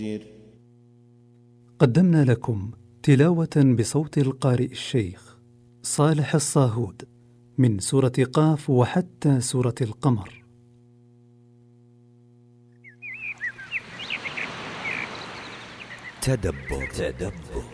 قدمنا لكم تلاوة بصوت القارئ الشيخ صالح الصاهود من سورة قاف وحتى سورة القمر. تدبر